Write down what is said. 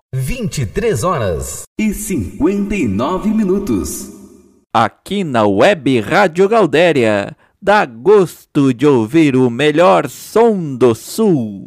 23h59. Aqui na Web Rádio Galdéria, dá gosto de ouvir o melhor som do Sul.